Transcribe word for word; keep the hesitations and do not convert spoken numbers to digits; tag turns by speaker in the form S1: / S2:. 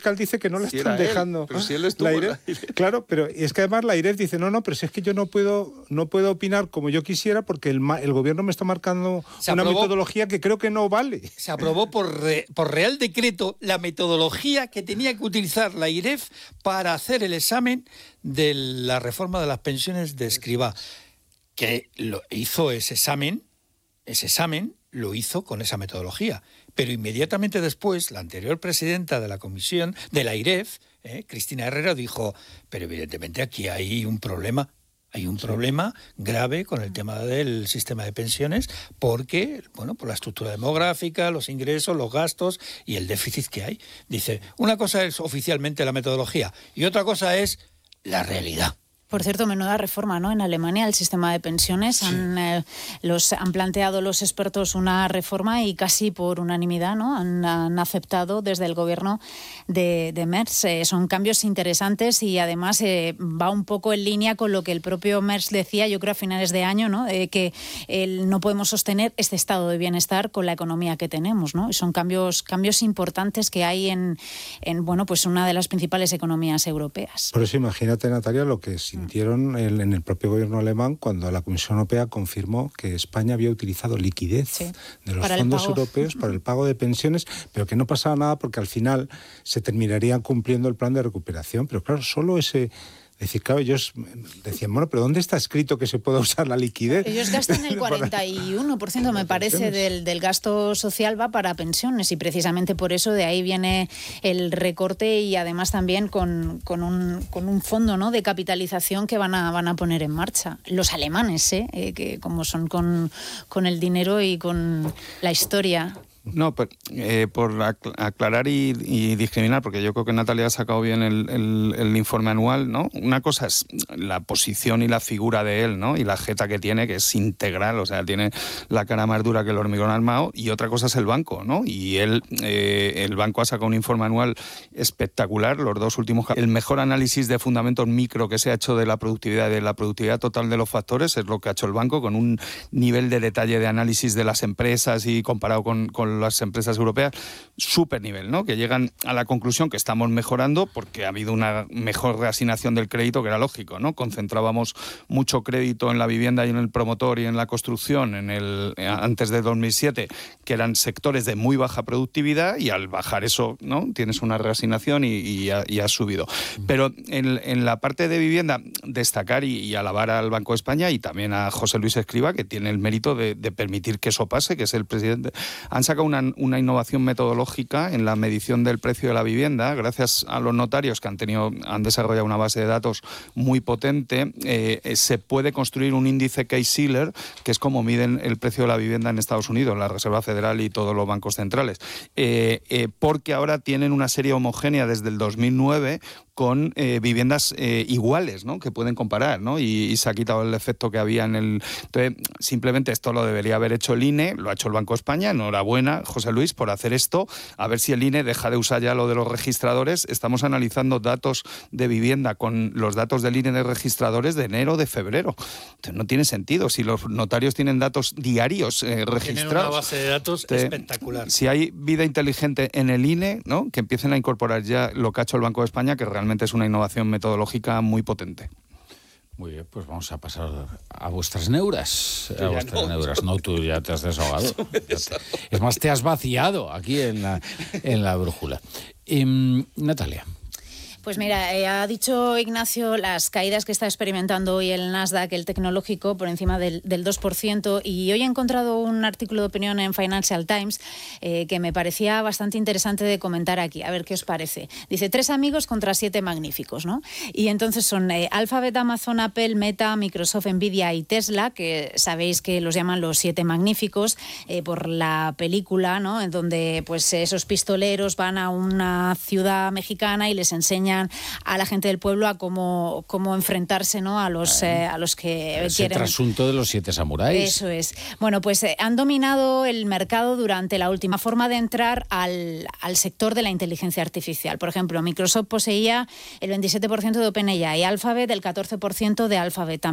S1: fiscal dice que no la
S2: si
S1: están
S2: era él,
S1: dejando.
S2: pero si él estuvo
S1: la
S2: en la
S1: AIREF, claro, pero es que además la AIREF dice, no, no, pero si es que yo no puedo, no puedo opinar como yo quisiera porque el, el gobierno me está marcando
S3: Se
S1: una
S3: aprobó,
S1: metodología que creo que no vale.
S3: Se aprobó por, re, por Real Decreto la metodología que tenía que utilizar la AIREF para hacer el examen de la reforma de las pensiones de Escrivá, que lo hizo ese examen, ese examen lo hizo con esa metodología. Pero inmediatamente después, la anterior presidenta de la comisión, de la AIREF, eh, Cristina Herrera, dijo, pero evidentemente aquí hay un problema, hay un sí. problema grave con el tema del sistema de pensiones, porque, bueno, por la estructura demográfica, los ingresos, los gastos y el déficit que hay. Dice, una cosa es oficialmente la metodología y otra cosa es la realidad.
S4: Por cierto, menuda reforma, ¿no? En Alemania el sistema de pensiones sí. han, eh, los, han planteado los expertos una reforma y casi por unanimidad, ¿no? Han, han aceptado desde el gobierno de, de Merz. Eh, son cambios interesantes y además eh, va un poco en línea con lo que el propio Merz decía, yo creo a finales de año, ¿no? Eh, que el, no podemos sostener este estado de bienestar con la economía que tenemos, ¿no? Y son cambios, cambios importantes que hay en, en bueno, pues una de las principales economías europeas.
S1: Por eso imagínate, Natalia, lo que sintieron en el propio gobierno alemán cuando la Comisión Europea confirmó que España había utilizado liquidez sí, de los fondos europeos para el pago de pensiones, pero que no pasaba nada porque al final se terminaría cumpliendo el plan de recuperación. Pero claro, solo ese... Es decir, claro, ellos decían, bueno, pero ¿dónde está escrito que se pueda usar la liquidez?
S4: Ellos gastan el cuarenta y uno por ciento, me parece, del, del gasto social va para pensiones y precisamente por eso de ahí viene el recorte y además también con, con, un, con un fondo, ¿no?, de capitalización que van a, van a poner en marcha. Los alemanes, ¿eh? Eh, que como son con, con el dinero y con la historia...
S2: No, pero, eh, por aclarar y, y discriminar, porque yo creo que Natalia ha sacado bien el, el, el informe anual, ¿no? Una cosa es la posición y la figura de él, ¿no? Y la jeta que tiene, que es integral, o sea, tiene la cara más dura que el hormigón armado, y otra cosa es el banco, ¿no? Y él, eh, el banco ha sacado un informe anual espectacular, los dos últimos, el mejor análisis de fundamentos micro que se ha hecho de la productividad, de la productividad total de los factores, es lo que ha hecho el banco, con un nivel de detalle de análisis de las empresas y comparado con, con las empresas europeas, súper nivel, ¿no? Que llegan a la conclusión que estamos mejorando porque ha habido una mejor reasignación del crédito, que era lógico, ¿no? Concentrábamos mucho crédito en la vivienda y en el promotor y en la construcción en el antes de dos mil siete, que eran sectores de muy baja productividad, y al bajar eso, ¿no?, tienes una reasignación y, y, ha, y ha subido. Pero en, en la parte de vivienda, destacar y, y alabar al Banco de España y también a José Luis Escrivá, que tiene el mérito de, de permitir que eso pase, que es el presidente. Han sacado una, una innovación metodológica en la medición del precio de la vivienda, gracias a los notarios que han tenido, han desarrollado una base de datos muy potente. Eh, se puede construir un índice Case-Shiller, que es como miden el precio de la vivienda en Estados Unidos, la Reserva Federal y todos los bancos centrales, eh, eh, porque ahora tienen una serie homogénea desde el dos mil nueve con eh, viviendas eh, iguales, ¿no?, que pueden comparar, ¿no? Y, y se ha quitado el efecto que había en el... Entonces, simplemente esto lo debería haber hecho el I N E, lo ha hecho el Banco de España. Enhorabuena, José Luis, por hacer esto. A ver si el I N E deja de usar ya lo de los registradores. Estamos analizando datos de vivienda con los datos del I N E de registradores de enero, de febrero. Entonces, no tiene sentido. Si los notarios tienen datos diarios eh, registrados... Tienen una
S3: base de datos te, espectacular.
S2: Si hay vida inteligente en el I N E, ¿no?, que empiecen a incorporar ya lo que ha hecho el Banco de España, que realmente Realmente es una innovación metodológica muy potente.
S5: Muy bien, pues vamos a pasar a vuestras neuras. A vuestras no, neuras. No, tú ya te has desahogado. Te, es más, te has vaciado aquí en la, en la brújula. Eh, Natalia.
S4: Pues mira, eh, ha dicho Ignacio las caídas que está experimentando hoy el Nasdaq, el tecnológico, por encima del, del dos por ciento, y hoy he encontrado un artículo de opinión en Financial Times eh, que me parecía bastante interesante de comentar aquí, a ver qué os parece. Dice, tres amigos contra siete magníficos, ¿no? Y entonces son eh, Alphabet, Amazon, Apple, Meta, Microsoft, Nvidia y Tesla, que sabéis que los llaman los siete magníficos eh, por la película, ¿no?, en donde pues esos pistoleros van a una ciudad mexicana y les enseñan a la gente del pueblo a cómo, cómo enfrentarse, ¿no?, a los, eh, a los que
S5: Ese
S4: quieren...
S5: trasunto de los siete samuráis.
S4: Eso es. Bueno, pues eh, han dominado el mercado durante la última forma de entrar al, al sector de la inteligencia artificial. Por ejemplo, Microsoft poseía el veintisiete por ciento de OpenAI y Alphabet el catorce por ciento de Alphabet.